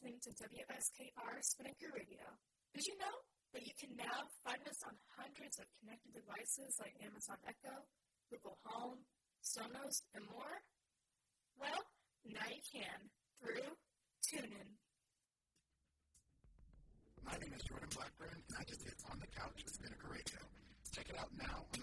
listening to WSKR Spinnaker Radio. Did you know that you can now find us on hundreds of connected devices like Amazon Echo, Google Home, Sonos, and more? Well, now you can through TuneIn. My name is Jordan Blackburn, and I just hit On the Couch with Spinnaker Radio. Check it out now on the